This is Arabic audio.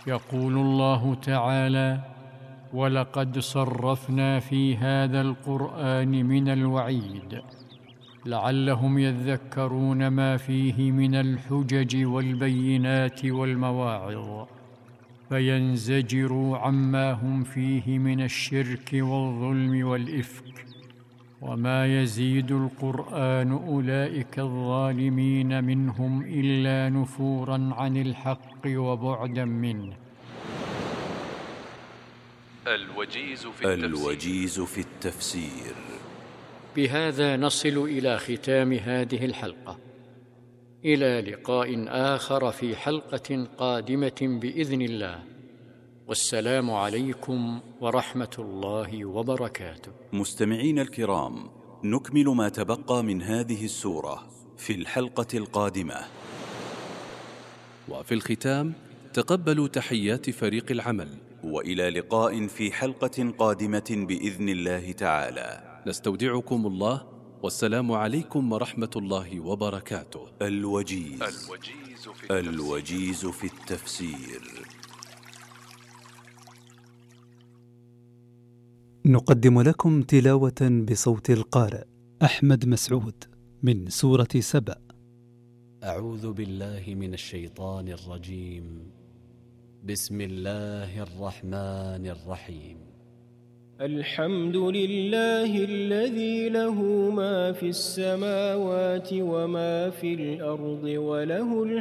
يقول الله تعالى: ولقد صرفنا في هذا القرآن من الوعيد لعلهم يذكرون ما فيه من الحجج والبينات والمواعظ فينزجروا عما هم فيه من الشرك والظلم والإفك. وما يزيد القرآن أولئك الظالمين منهم إلا نفورا عن الحق وبعدا منه. الوجيز في التفسير. بهذا نصل إلى ختام هذه الحلقة. إلى لقاء آخر في حلقة قادمة بإذن الله، والسلام عليكم ورحمة الله وبركاته. مستمعين الكرام، نكمل ما تبقى من هذه السورة في الحلقة القادمة. وفي الختام تقبلوا تحيات فريق العمل، وإلى لقاء في حلقة قادمة بإذن الله تعالى. نستودعكم الله، والسلام عليكم ورحمة الله وبركاته. الوجيز في التفسير. نقدم لكم تلاوة بصوت القارئ أحمد مسعود من سورة سبأ. أعوذ بالله من الشيطان الرجيم. بسم الله الرحمن الرحيم. الحمد لله الذي له ما في السماوات وما في الأرض وله